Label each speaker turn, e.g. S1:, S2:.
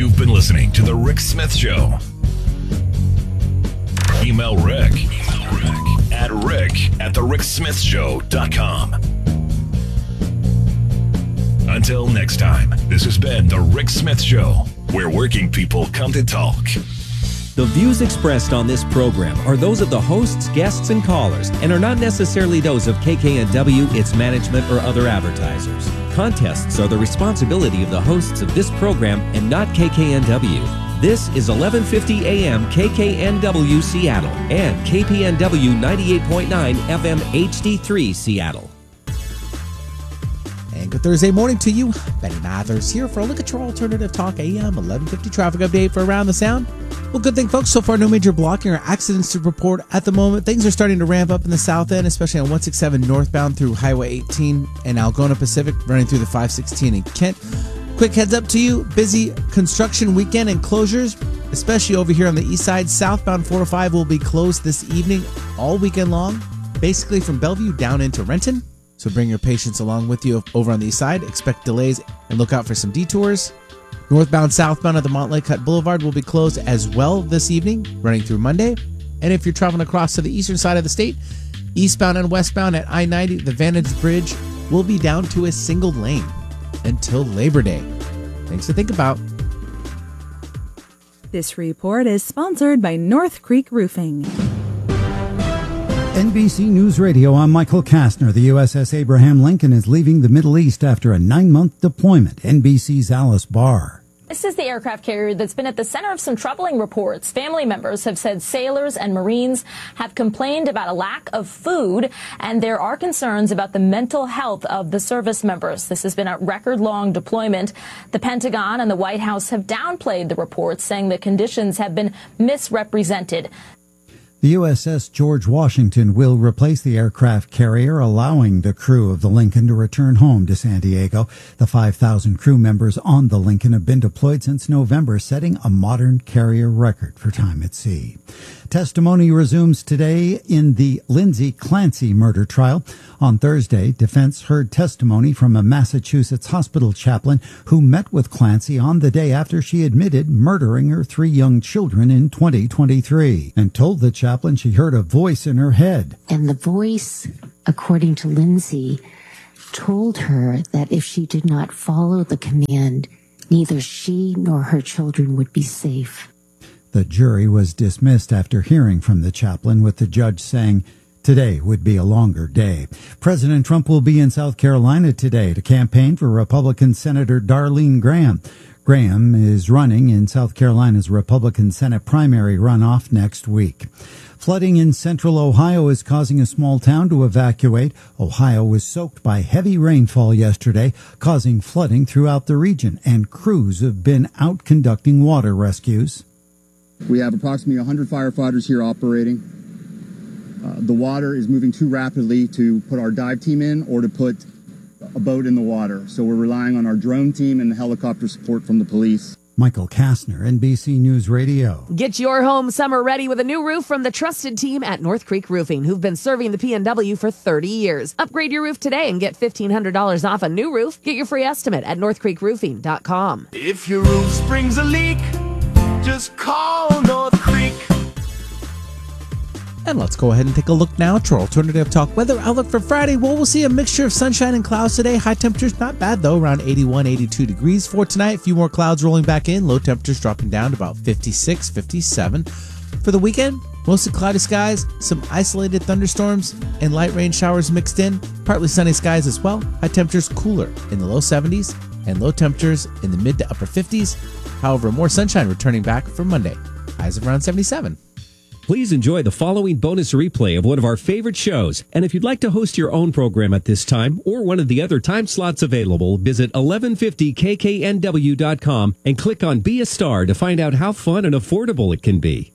S1: You've been listening to The Rick Smith Show. Email Rick at rick@thericksmithshow.com. Until next time, this has been The Rick Smith Show, where working people come to talk.
S2: The views expressed on this program are those of the hosts, guests, and callers, and are not necessarily those of KKNW, its management, or other advertisers. Contests are the responsibility of the hosts of this program and not KKNW. This is 1150 AM KKNW Seattle and KPNW 98.9 FM HD3 Seattle.
S3: And good Thursday morning to you. Benny Mathers here for a look at your alternative talk AM 1150 traffic update for Around the Sound. Well, good thing, folks. So far, no major blocking or accidents to report at the moment. Things are starting to ramp up in the south end, especially on 167 northbound through Highway 18 and Algona Pacific, running through the 516 in Kent. Quick heads up to you. Busy construction weekend and closures, especially over here on the east side. Southbound 405 will be closed this evening all weekend long, basically from Bellevue down into Renton. So bring your patients along with you over on the east side. Expect delays and look out for some detours. Northbound, southbound at the Montlake Cut Boulevard will be closed as well this evening, running through Monday. And if you're traveling across to the eastern side of the state, eastbound and westbound at I-90, the Vantage Bridge will be down to a single lane until Labor Day. Things to think about.
S4: This report is sponsored by North Creek Roofing.
S5: NBC News Radio, I'm Michael Kastner. The USS Abraham Lincoln is leaving the Middle East after a 9-month deployment. NBC's Alice Barr.
S6: This is the aircraft carrier that's been at the center of some troubling reports. Family members have said sailors and Marines have complained about a lack of food, and there are concerns about the mental health of the service members. This has been a record-long deployment. The Pentagon and the White House have downplayed the reports, saying the conditions have been misrepresented.
S5: The USS George Washington will replace the aircraft carrier, allowing the crew of the Lincoln to return home to San Diego. The 5,000 crew members on the Lincoln have been deployed since November, setting a modern carrier record for time at sea. Testimony resumes today in the Lindsay Clancy murder trial. On Thursday, defense heard testimony from a Massachusetts hospital chaplain who met with Clancy on the day after she admitted murdering her 3 young children in 2023 and told the chaplain she heard a voice in her head.
S7: And the voice, according to Lindsay, told her that if she did not follow the command, neither she nor her children would be safe.
S5: The jury was dismissed after hearing from the chaplain, with the judge saying today would be a longer day. President Trump will be in South Carolina today to campaign for Republican Senator Darlene Graham. Graham is running in South Carolina's Republican Senate primary runoff next week. Flooding in central Ohio is causing a small town to evacuate. Ohio was soaked by heavy rainfall yesterday, causing flooding throughout the region, and crews have been out conducting water rescues.
S8: We have approximately 100 firefighters here operating. The water is moving too rapidly to put our dive team in or to put a boat in the water. So we're relying on our drone team and the helicopter support from the police.
S5: Michael Kastner, NBC News Radio.
S9: Get your home summer ready with a new roof from the trusted team at North Creek Roofing, who've been serving the PNW for 30 years. Upgrade your roof today and get $1,500 off a new roof. Get your free estimate at northcreekroofing.com.
S10: If your roof springs a leak, just call North Creek.
S3: And let's go ahead and take a look now at your alternative talk weather outlook for Friday. Well, we'll see a mixture of sunshine and clouds today. High temperatures not bad, though, around 81, 82 degrees. For tonight, a few more clouds rolling back in. Low temperatures dropping down to about 56, 57. For the weekend, mostly cloudy skies, some isolated thunderstorms, and light rain showers mixed in. Partly sunny skies as well. High temperatures cooler in the low 70s and low temperatures in the mid to upper 50s. However, more sunshine returning back for Monday. Highs of around 77.
S2: Please enjoy the following bonus replay of one of our favorite shows. And if you'd like to host your own program at this time or one of the other time slots available, visit 1150kknw.com and click on Be a Star to find out how fun and affordable it can be.